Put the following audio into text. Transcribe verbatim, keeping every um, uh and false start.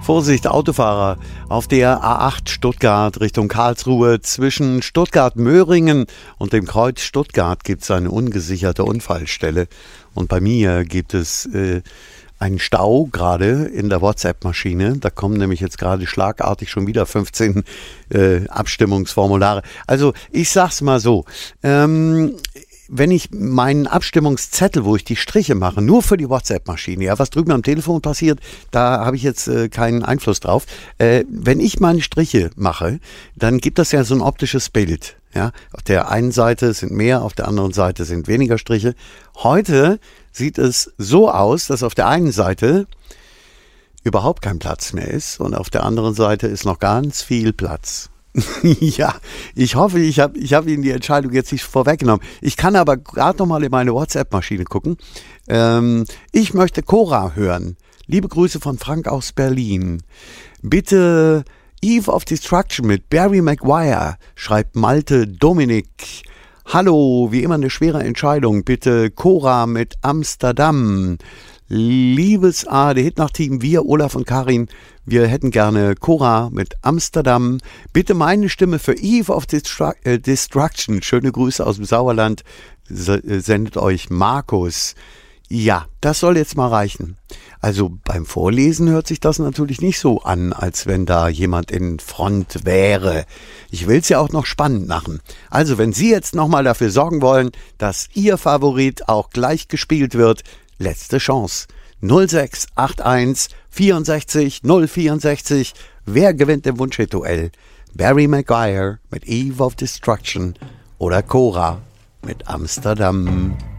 Vorsicht, Autofahrer, auf der A acht Stuttgart Richtung Karlsruhe zwischen Stuttgart-Möhringen und dem Kreuz Stuttgart gibt es eine ungesicherte Unfallstelle. Und bei mir gibt es äh, einen Stau gerade in der WhatsApp-Maschine. Da kommen nämlich jetzt gerade schlagartig schon wieder fünfzehn äh, Abstimmungsformulare. Also ich sag's mal so, ähm, wenn ich meinen Abstimmungszettel, wo ich die Striche mache, nur für die WhatsApp-Maschine, ja, was drüben am Telefon passiert, da habe ich jetzt äh, keinen Einfluss drauf. Äh, wenn ich meine Striche mache, dann gibt das ja so ein optisches Bild. Ja, auf der einen Seite sind mehr, auf der anderen Seite sind weniger Striche. Heute sieht es so aus, dass auf der einen Seite überhaupt kein Platz mehr ist und auf der anderen Seite ist noch ganz viel Platz. Ja, ich hoffe, ich habe ich hab Ihnen die Entscheidung jetzt nicht vorweggenommen. Ich kann aber gerade noch mal in meine WhatsApp-Maschine gucken. Ähm, ich möchte Cora hören. Liebe Grüße von Frank aus Berlin. Bitte Eve of Destruction mit Barry Maguire, schreibt Malte Dominik. Hallo, wie immer eine schwere Entscheidung. Bitte Cora mit Amsterdam. Liebes A, der Hit-Nacht-Team, wir, Olaf und Karin, wir hätten gerne Cora mit Amsterdam. Bitte meine Stimme für Eve of Destru- äh, Destruction. Schöne Grüße aus dem Sauerland. S- äh, sendet euch Markus. Ja, das soll jetzt mal reichen. Also beim Vorlesen hört sich das natürlich nicht so an, als wenn da jemand in Front wäre. Ich will es ja auch noch spannend machen. Also wenn Sie jetzt nochmal dafür sorgen wollen, dass Ihr Favorit auch gleich gespielt wird, letzte Chance. null sechs acht eins vierundsechzig null vierundsechzig. Wer gewinnt im Wunschhit-Duell? Barry Maguire mit Eve of Destruction oder Cora mit Amsterdam.